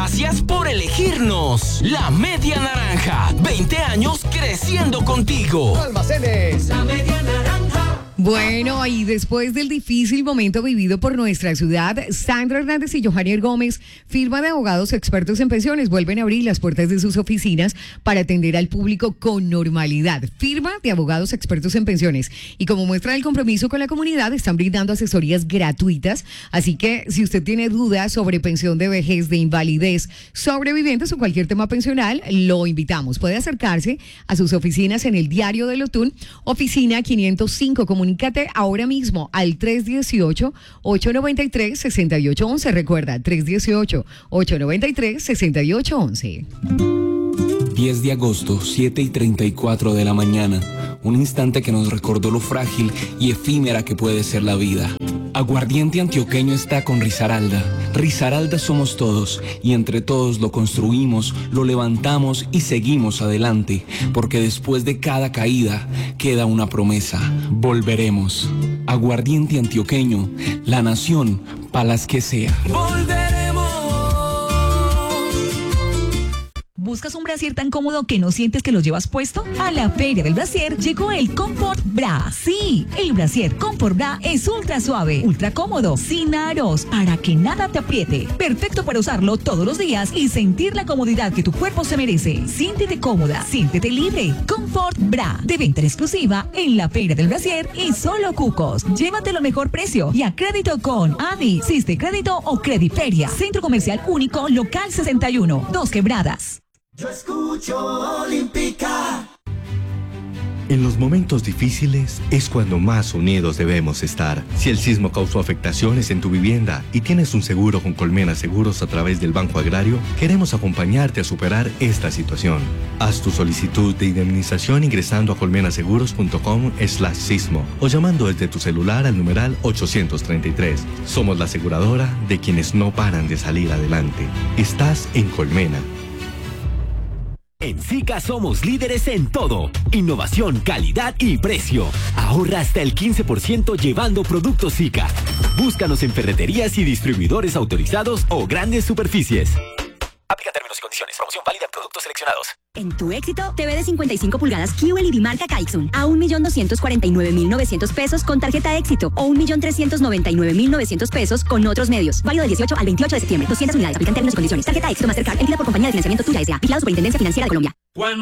Gracias por elegirnos. La Media Naranja. 20 años creciendo contigo. Almacenes La Media Naranja. Bueno, y después del difícil momento vivido por nuestra ciudad, Sandra Hernández y Johanier Gómez, firma de abogados expertos en pensiones, vuelven a abrir las puertas de sus oficinas para atender al público con normalidad. Firma de abogados expertos en pensiones. Y como muestra el compromiso con la comunidad, están brindando asesorías gratuitas. Así que si usted tiene dudas sobre pensión de vejez, de invalidez, sobrevivientes o cualquier tema pensional, lo invitamos. Puede acercarse a sus oficinas en el Diario del Otún, oficina 505, Comunícate ahora mismo al 318-893-6811. Recuerda, 318-893-6811. 10 de agosto, 7:34 de la mañana. Un instante que nos recordó lo frágil y efímera que puede ser la vida. Aguardiente Antioqueño está con Risaralda. Risaralda somos todos y entre todos lo construimos, lo levantamos y seguimos adelante, porque después de cada caída queda una promesa. Volveremos. Aguardiente Antioqueño, la nación para las que sea. Volveremos. ¿Buscas un brasier tan cómodo que no sientes que lo llevas puesto? A la Feria del Brasier llegó el Comfort Bra. Sí, el brasier Comfort Bra es ultra suave, ultra cómodo, sin aros, para que nada te apriete. Perfecto para usarlo todos los días y sentir la comodidad que tu cuerpo se merece. Siéntete cómoda, siéntete libre. Comfort Bra, de venta exclusiva en la Feria del Brasier y solo Cucos. Llévatelo al mejor precio y a crédito con ADI, Siste Crédito o Crediferia. Centro Comercial Único, Local 61, Dos Quebradas. Yo escucho Olímpica. En los momentos difíciles es cuando más unidos debemos estar. Si el sismo causó afectaciones en tu vivienda y tienes un seguro con Colmena Seguros a través del Banco Agrario, queremos acompañarte a superar esta situación. Haz tu solicitud de indemnización ingresando a colmenaseguros.com/sismo o llamando desde tu celular al numeral 833. Somos la aseguradora de quienes no paran de salir adelante. Estás en Colmena. En Sica somos líderes en todo. Innovación, calidad y precio. Ahorra hasta el 15% llevando productos Sica. Búscanos en ferreterías y distribuidores autorizados o grandes superficies. Aplica términos y condiciones. Promoción válida en productos seleccionados. En tu éxito, TV de 55 pulgadas QLED marca Kaixun a 1.249.900 pesos con tarjeta éxito o 1.399.900 pesos con otros medios. Válido del 18 al 28 de septiembre. 200 unidades. Aplican términos y condiciones. Tarjeta éxito Mastercard emitida por compañía de financiamiento Tuya S.A. Vigilado Superintendencia Financiera de Colombia.